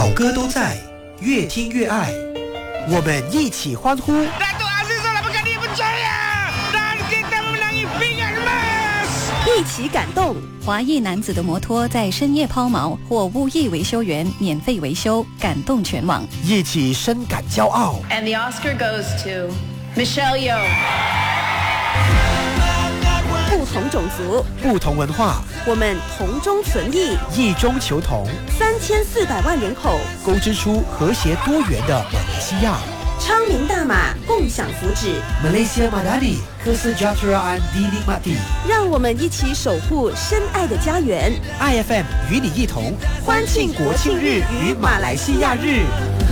好歌都在，越听越爱。我们一起欢呼。 一起感动。 华裔男子的摩托在深夜抛锚，或无意维修员免费维修，感动全网。 一起深感骄傲。 And the Oscar goes to Michelle Yeoh。 不同种族， 不同文化， 我们同中存异， 异中求同。 3400万人口， 勾织出和谐多元的马来西亚。 昌明大马，共享福祉。 Malaysia Madani Kesejahteraan Dinikmati。 让我们一起守护深爱的家园。 IFM 与你一同欢庆国庆日与马来西亚日。